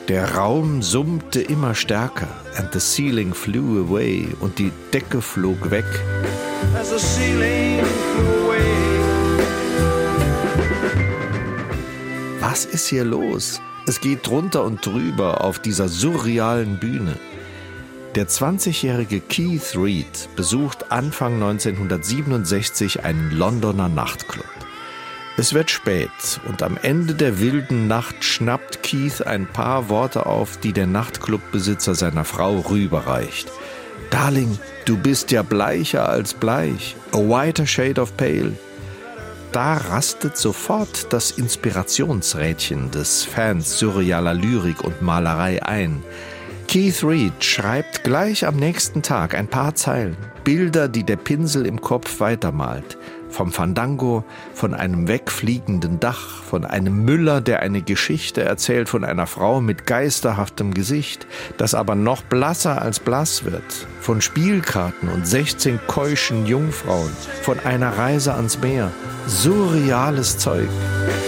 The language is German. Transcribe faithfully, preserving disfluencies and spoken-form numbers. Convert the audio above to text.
Der Raum summte immer stärker, and the ceiling flew away, und die Decke flog weg. As the ceiling flew away. Was ist hier los? Es geht drunter und drüber auf dieser surrealen Bühne. Der zwanzigjährige Keith Reid besucht Anfang neunzehnhundertsiebenundsechzig einen Londoner Nachtclub. Es wird spät und am Ende der wilden Nacht schnappt Keith ein paar Worte auf, die der Nachtclubbesitzer seiner Frau rüberreicht. »Darling, du bist ja bleicher als bleich. A whiter shade of pale.« Da rastet sofort das Inspirationsrädchen des Fans surrealer Lyrik und Malerei ein. Keith Reid schreibt gleich am nächsten Tag ein paar Zeilen, Bilder, die der Pinsel im Kopf weitermalt. Vom Fandango, von einem wegfliegenden Dach, von einem Müller, der eine Geschichte erzählt von einer Frau mit geisterhaftem Gesicht, das aber noch blasser als blass wird, von Spielkarten und sechzehn keuschen Jungfrauen, von einer Reise ans Meer. Surreales Zeug.